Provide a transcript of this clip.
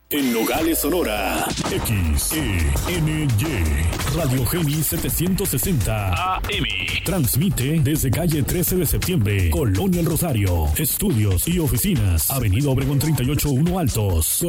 En Nogales, Sonora, XENY, Radio Géminis 760 AM. Transmite desde calle 13 de septiembre, Colonia El Rosario. Estudios y oficinas, Avenida Obregón 38-1 Altos.